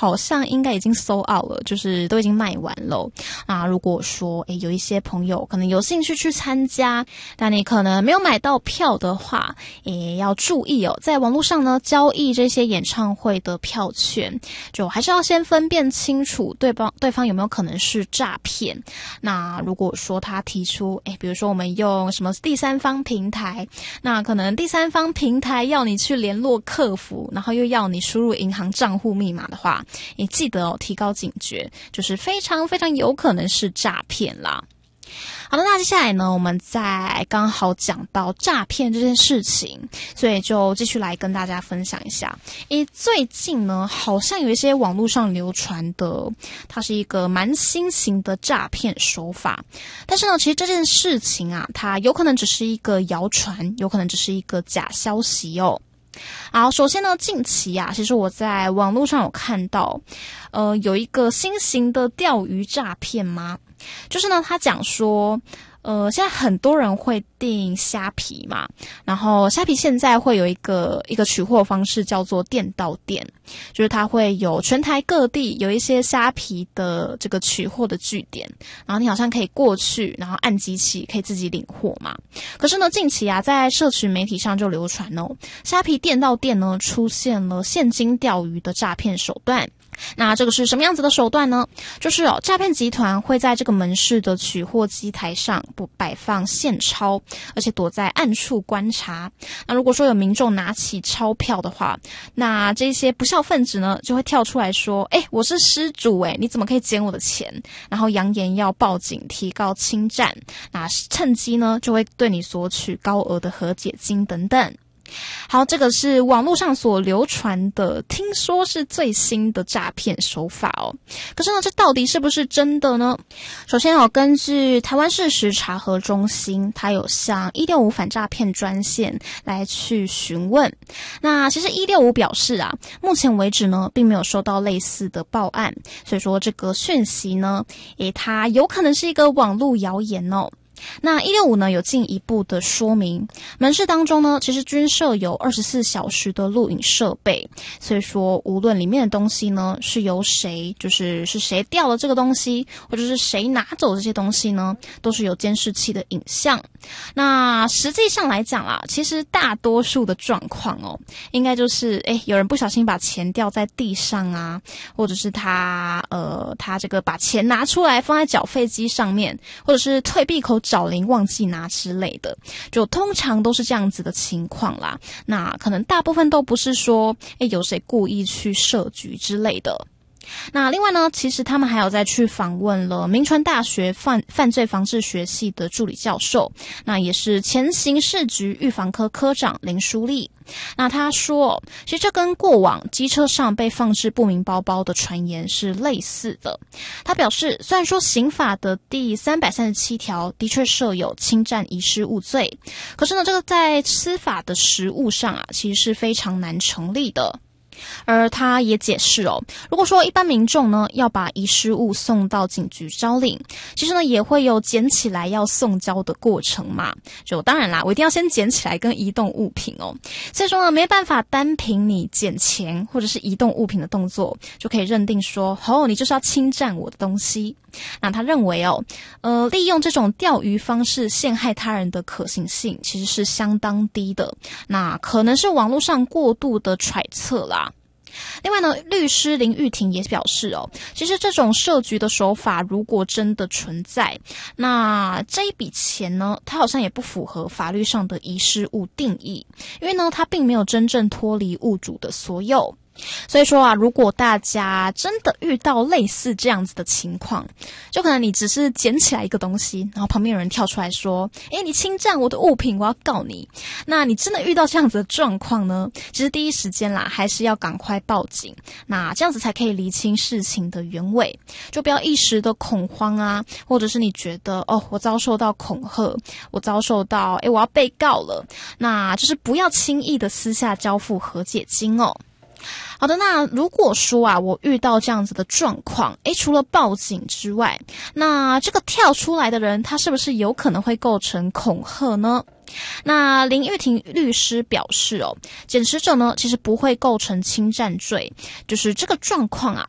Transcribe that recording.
好像应该已经sold out了，就是都已经卖完了。那如果说有一些朋友可能有兴趣去参加，但你可能没有买到票的话，也要注意哦，在网络上呢交易这些演唱会的票券，就还是要先分辨清楚对方有没有可能是诈骗。那如果说他提出比如说我们用什么第三方平台，那可能第三方平台要你去联络客服，然后又要你输入银行账户密码的话，也记得提高警觉，就是非常非常有可能是诈骗啦。好的，那接下来呢，我们再刚好讲到诈骗这件事情，所以就继续来跟大家分享一下。最近呢，好像有一些网络上流传的，它是一个蛮新型的诈骗手法。但是呢，其实这件事情啊，它有可能只是一个谣传，有可能只是一个假消息哦。好，首先呢，近期啊，其实我在网络上有看到，有一个新型的钓鱼诈骗吗？就是呢，他讲说，现在很多人会订虾皮嘛，然后虾皮现在会有一个取货方式叫做店到店，就是它会有全台各地有一些虾皮的这个取货的据点，然后你好像可以过去，然后按机器可以自己领货嘛。可是呢，近期啊，在社群媒体上就流传哦，虾皮店到店呢出现了现金钓鱼的诈骗手段。那这个是什么样子的手段呢？就是诈骗集团会在这个门市的取货机台上摆放现钞，而且躲在暗处观察。那如果说有民众拿起钞票的话，那这些不肖分子呢就会跳出来说，我是失主你怎么可以捡我的钱？然后扬言要报警提告侵占，那趁机呢就会对你索取高额的和解金等等。好，这个是网络上所流传的，听说是最新的诈骗手法哦。可是呢，这到底是不是真的呢？首先根据台湾事实查核中心，它有向165反诈骗专线来去询问。那其实165表示啊，目前为止呢，并没有收到类似的报案，所以说这个讯息呢，它有可能是一个网络谣言哦。那165呢有进一步的说明，门市当中呢其实均设有24小时的录影设备，所以说无论里面的东西呢是由谁，是谁掉了这个东西，或者是谁拿走这些东西呢，都是有监视器的影像。那实际上来讲啦，其实大多数的状况应该就是有人不小心把钱掉在地上啊，或者是他这个把钱拿出来放在缴费机上面，或者是退闭口找零忘记拿之类的，就通常都是这样子的情况啦。那可能大部分都不是说有谁故意去设局之类的。那另外呢，其实他们还有再去访问了民传大学犯罪防治学系的助理教授，那也是前刑事局预防科科长林淑丽。那他说，其实这跟过往机车上被放置不明包包的传言是类似的。他表示，虽然说刑法的第337条的确设有侵占遗失物罪，可是呢，这个在司法的实务上啊，其实是非常难成立的。而他也解释如果说一般民众呢要把遗失物送到警局招领，其实呢也会有捡起来要送交的过程嘛。就当然啦，我一定要先捡起来跟移动物品所以说呢，没办法单凭你捡钱或者是移动物品的动作就可以认定说你就是要侵占我的东西。那他认为利用这种钓鱼方式陷害他人的可行性其实是相当低的，那可能是网络上过度的揣测啦。另外呢，律师林玉婷也表示其实这种设局的手法如果真的存在，那这一笔钱呢，它好像也不符合法律上的遗失物定义，因为呢，它并没有真正脱离物主的所有。所以说啊，如果大家真的遇到类似这样子的情况，就可能你只是捡起来一个东西，然后旁边有人跳出来说你侵占我的物品，我要告你。那你真的遇到这样子的状况呢，其实第一时间啦还是要赶快报警，那这样子才可以厘清事情的原委，就不要一时的恐慌啊，或者是你觉得我遭受到恐吓，我遭受到我要被告了，那就是不要轻易的私下交付和解金好的，那如果说啊，我遇到这样子的状况，除了报警之外，那这个跳出来的人，他是不是有可能会构成恐吓呢？那林玉婷律师表示捡持者呢其实不会构成侵占罪，就是这个状况啊